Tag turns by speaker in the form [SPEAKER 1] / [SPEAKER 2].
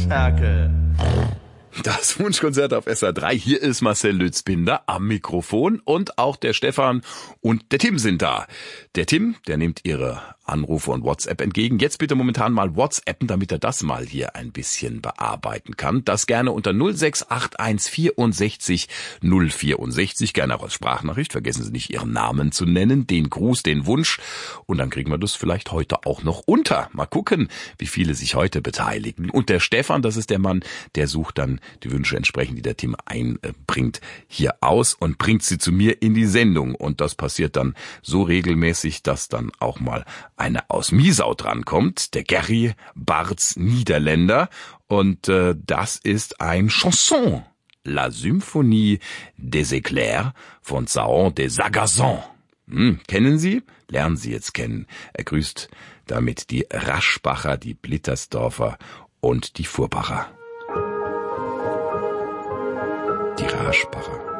[SPEAKER 1] Ferkel.
[SPEAKER 2] Das Wunschkonzert auf SR3. Hier ist Marcel Lützbinder am Mikrofon und auch der Stefan und der Tim sind da. Der Tim, der nimmt Ihre Anrufe und WhatsApp entgegen. Jetzt bitte momentan mal WhatsAppen, damit er das mal hier ein bisschen bearbeiten kann. Das gerne unter 0681 64 064. Gerne auch als Sprachnachricht. Vergessen Sie nicht, Ihren Namen zu nennen, den Gruß, den Wunsch. Und dann kriegen wir das vielleicht heute auch noch unter. Mal gucken, wie viele sich heute beteiligen. Und der Stefan, das ist der Mann, der sucht dann die Wünsche entsprechend, die der Tim einbringt, hier aus und bringt sie zu mir in die Sendung. Und das passiert dann so regelmäßig, dass dann auch mal eine aus Miesau drankommt, der Gerry Barts Niederländer. Und das ist ein Chanson, La Symphonie des Éclairs von Saon de Sagazon. Kennen Sie? Lernen Sie jetzt kennen. Er grüßt damit die Raschbacher, die Blittersdorfer und die Furbacher. Die Raschbacher.